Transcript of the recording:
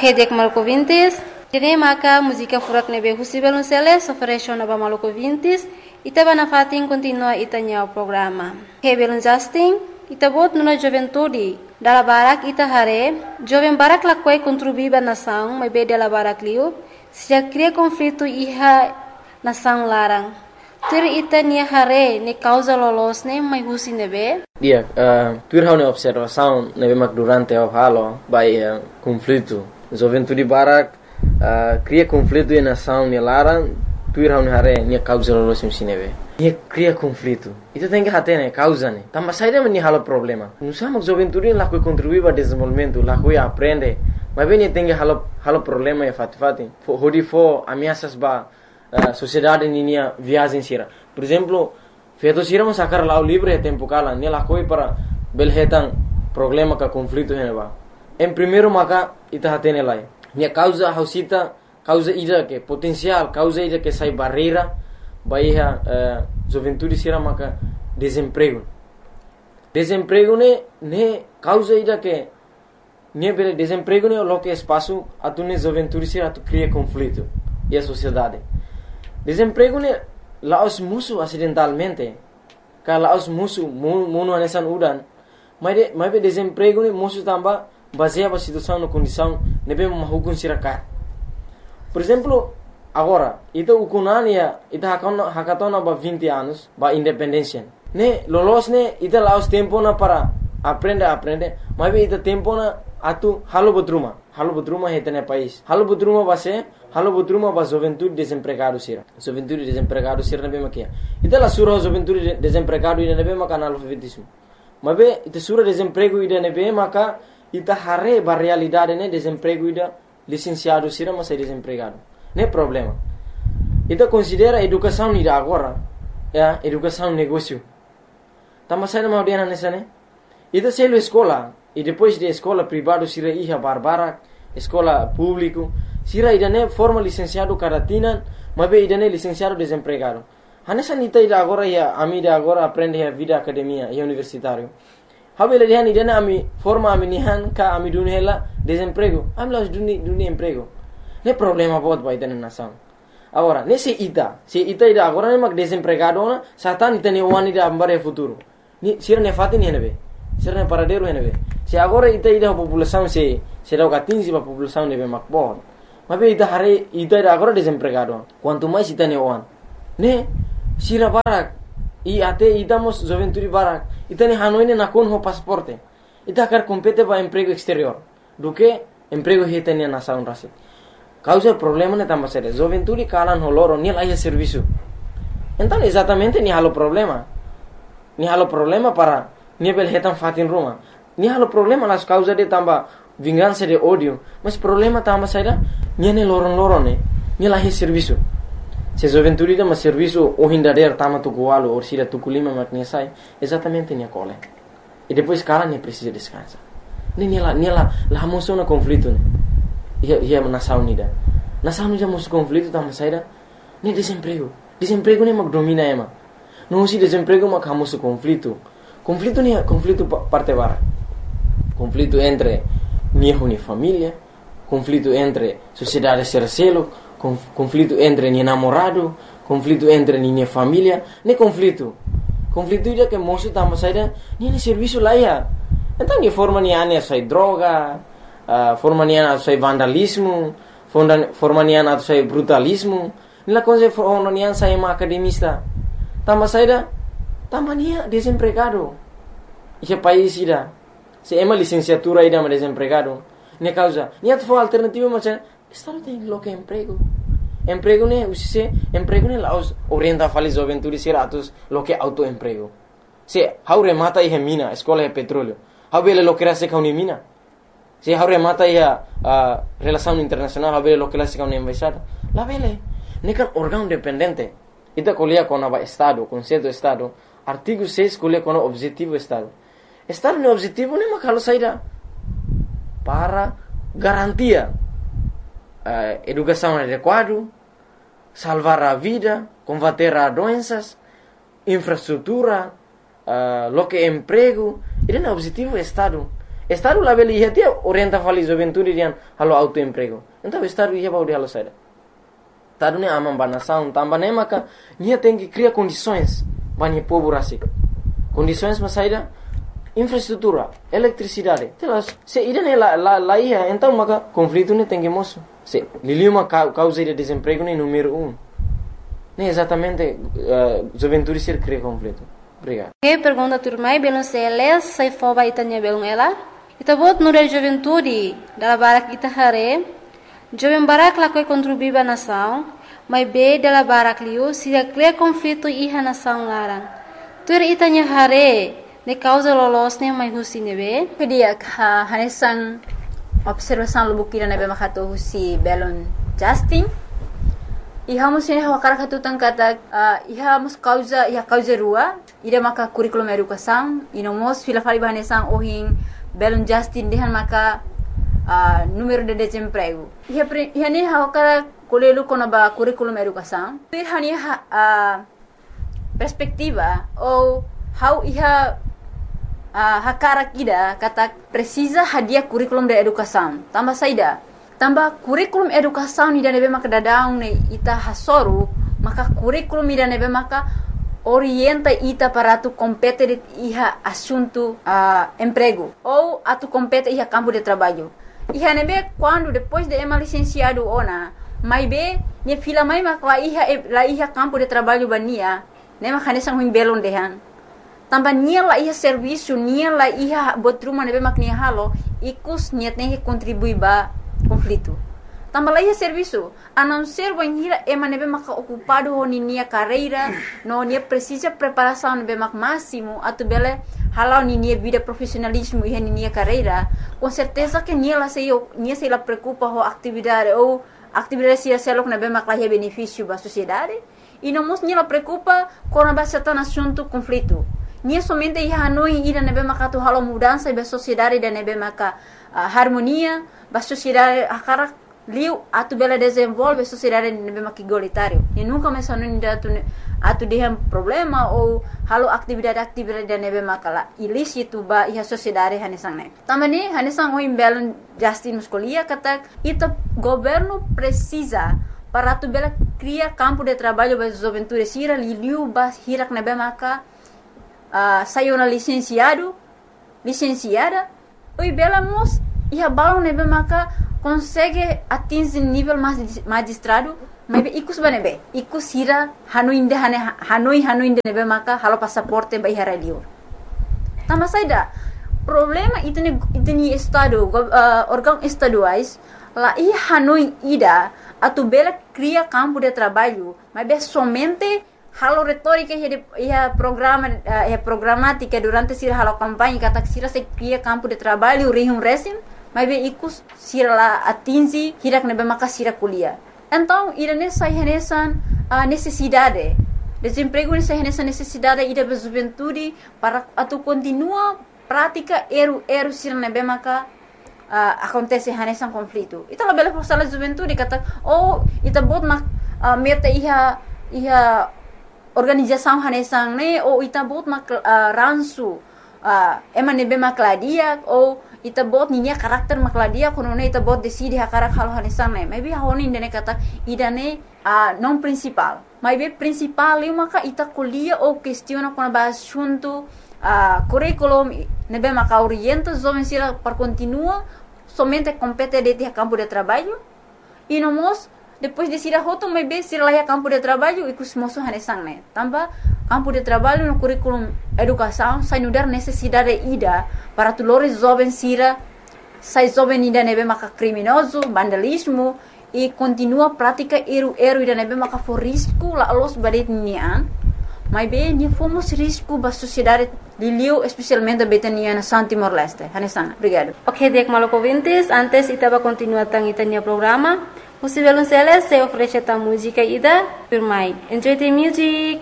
Hedek Malco Vintes, Tine Maca, música furak nebe Husibel Unceles, oferece na Malco Vintes, Itaba na fatin continua itanya o programa. Hebel Justin, Itabot nuna juventude, dala barak ita hare, jovem barak lakwai contribuiba nação, mas be dela barak liu, se já cria conflito iha nação larang. Tur ita nia hare, ne causa lolos ne, mas husi nebe. Dia, tur hau ne observação nebe mak durante o halo, by conflito. Juventude barak cria conflito e nação ne larang, tur hau ne hare, nia causa lolos ne nebe. Nia cria conflito. Itu tem que hate ne causa ne. Tamba saída men halo problema. Não sama juventude lá que contribui para desenvolvimento, lá que aprende. Mas bem tem que halo problema e fati. Hodi fo ameaças ba sociedade ninia viagem sira. Por exemplo, feito sira mas sacar lá o livre tempo kala, ne lá coi para belhetan problema ka conflito ne ba. Em primeiro maka ita hate ne lai. Nia causa hausita, causa ida que potencial, causa ida que sai barreira. Bahia juventude sira maka desemprego ne causa ida que ne bele desemprego ne lo que espaço atu ne juventude sira atu cria conflito e a sociedade desemprego ne laos musu acidentalmente ka laos musu muno anesan udan mas be desemprego ne musu tamba baseia a situação no condição ne be mahukun sira ka. Por exemplo, agora, ita ukunania, ita hakatona ba 20 anos, ba independência. Ne, lolos ne, ita laos tempo na para aprender, mas be ita tempo na atu halo bodruma heta ne país. Halo bodruma ba juventude desempregado sira. Juventude desempregado sira ne be makia. Ita la sura juventude desempregado ida ne be maka analfabetismo. Mas be ita sura desemprego ida ne be maka ita hare ba realidade ne desemprego ida licenciado sira mas é desempregado. Não é problema. Então considera a educação de agora, educação negócio. Tama sai na audiência nessa né? Então se ele escola e depois de escola privado sira iha barbara, escola público, sira ida né forma licenciado caratina, mas be ida né licenciado desempregado. Hanessa nita ida agora ia amida agora aprende a vida academia e universitário. Habele dia ida né ami forma ami nihan ka ami dunela desemprego. Am las duni emprego. Não é problema bot ba ita na nação. Agora, se ita ida agora ne mag desempregado na, satan ita ne wani da ambare futuro. Ni sira ne fati ni nebe. Sira ne paradero nebe. Se agora ita ida a população se da 15 ba população nebe mag bot. Mas be ita hare ita ida agora desempregado. Quanto mais ita ne wan. Ne sira barak e até idamos juventude barak. Ita ne hanoi ne nakon ho pasaporte. Ita quer compete ba emprego exterior. Do que emprego hita ne nação rasi. Causa problema ne tamba sério. Juventude kalan holoro ni lá serviço. Então exatamente ni halo problema. Ni halo problema para ni bel hetan fatin ruma. Ni halo problema las causa de tamba vingança de ódio. Mas problema tamba sério ni ne loron ne. Ni lá serviço. Se juventude da mas serviço o hindader tama tukualo ou sira tukulima maknia sai. Exatamente ni cole. E depois kalan ni precisa descansar. Ni lá moção na conflito ne. Ia nação nida musu conflito tama saida ne desemprego ne mag domina ema não se desemprego mag hamusu conflito parte bara conflito entre minha família conflito entre sociedade sercelo conflito entre minha namorado conflito entre minha família ne conflito ida que moço tama saida ne serviço lá ia então que forma ni ane sai droga forma niana atau vandalismo, forma niana atau brutalismo. Nila coisa forma niana sai academista. Tama saida, tama nia desempregado. Esse país ida, se ema licenciatura ida mas desempregado. Ne causa, nia tu alternativa macam, estado tem local emprego. Emprego ne usise, emprego ne laos orienta fali juventude sira atus local autoemprego. Se haure mata ihe mina, escola de petróleo. Haubele lokera se kauni mina. Se haure mata ia relação internacional haber lo que la siga una embaixada la vele nekan órgão dependente ita colia com o estado conceito estado artigo 6 colia com o objetivo estado no objetivo ne makalo saída para garantia educação adequada salvar a vida combater as doenças infraestrutura lo que emprego esse é o objetivo estado Estado lá beli ia dia orienta fali juventude dian halo autoemprego. Então estado ia baudi halo saida. Estado ne amam banação, tambah ne maka nia tem que criar condições banyak povo rasi. Condições mas saida infraestrutura, eletricidade. Telas, se ida ne la ia, então maka conflito ne tem que moço. Se liliu uma causa de desemprego ne número 1. Ne exatamente juventude ser cria conflito. Obrigado. Que pergunta turmai belum seles sai foba itanya belum ela. Ita bot nure juventude dalla barak ita hare. Jovem barak la koi contribuir ba nação, mas be dalla barak liu se cria conflito iha nação larang. Tur itanya hare ne causa lolos ne mai husi nebe. Kedia hanesan observação lubukira nebe makato husi belon Justin. Iha musin hawakara katutang kata iha mus causa rua ida maka curriculum educação inomos fila fali bahanesang ohin belon Justin dehan maka número de desemprego iha ne hawakara kolelu kona ba curriculum educação iha ni perspectiva ou how iha hakara kida kata precisa hadia curriculum de educação tambah saida tambah kurikulum educação ni nebe maka dadaung ne ita hasoru maka kurikulum ni nebe maka orienta ita para tu compete iha assunto emprego ou atu compete iha campo de trabalho iha nebe quando depois de ema licenciado ona mai be ne fila mai maka la iha campo de trabalho bania ne maka nesang huim belon dehan tambah nia la iha serviço nia la iha botruma nebe maka nia halo ikus nia tem que contribuir ba conflito. Tambah lagi serviço, a não ser banhira ema nebe maka ocupado ho nia carreira, no nia precisa preparação nebe mak máximo, atu bele halau nia vida profissionalismo e nia carreira, com certeza que nia se la preocupa ho atividade ou atividade se selok nebe mak la benefício ba sociedade, e não mos nia la preocupa com a base tan assunto conflito. Nia somente ia hanoi ida nebe maka tu halau mudança ba sociedade da nebe maka harmonia ba sociedade akara liu atu bela desenvolve a sociedade nebe maka igualitário e nunca mais hanoi atu dehem problema ou halo atividade da nebe maka la ilícito ba iha sociedade hanesang ne tamani hanesang o imbelon Justin muscolia kata ita governo precisa para atu bela cria campo de trabalho ba juventude sira liu ba hirak nebe maka sayona licenciada oi bela mos iha balon nebe maka consegue atingir nível magistrado mas ikus banebe ikus hira hanoi inde nebe maka halo passaporte ba iha radio tambah saida problema itni estado órgão estaduais la iha hanoi ida atu bela cria campo de trabalho mas be somente halo retórica ia programática durante sira halo campanha kata sira se cria campo de trabalho rihum resim mas be ikus sira la atingi hirak nebe maka sira kuliah então irane sai hanesan necessidade desemprego sai hanesan necessidade ida be juventude para atu continua prática eru sira nebe maka acontece hanesan conflito ita la bela força la juventude kata ita bot mak meta iha organização hanesang ne ou ita bot mak ransu ema nebe makladia ou ita bot ninya karakter makladia kono ne ita bot decide hakarak halo hanesang ne maybe honi ne kata idane non principal maybe principal maka ita kuliah ou questiona kono ba assunto curriculum nebe maka orienta jovem sira para continua somente compete de campo de trabalho e nomos depois de sira hoto mai be sira lá campo de trabalho e cusmoso hanesang ne tambah campo de trabalho no curriculum educação sai nudar necessidade ida para tulores jovem sira sai jovem ida nebe maka criminoso vandalismo e continua prática eru ida nebe maka for risco la los badet nian mai be ni fomos risco ba sociedade liliu especialmente betania na Timor Leste hanesang obrigado. Ok, dek maloko vintes antes itaba continua tang itania programa. Musivelun Celes se oferece ta música ida firmai. Enjoy the music.